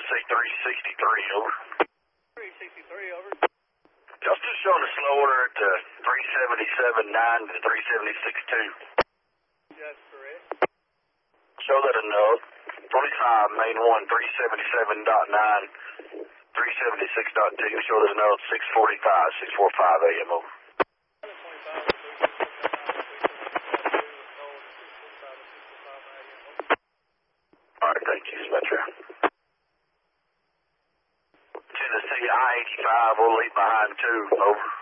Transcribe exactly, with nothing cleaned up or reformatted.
Tennessee three sixty-three, over. three sixty-three, over. Just just showing a slow order at uh, three seventy-seven nine to three seventy-six two. That's correct. Show that a note. twenty-five, main one, three seventy-seven point nine, three seventy-six point two. Show that a note, six forty-five, six forty-five A M, over. All right, thank you, Metro. Tennessee I eighty-five, we'll leave behind two, over.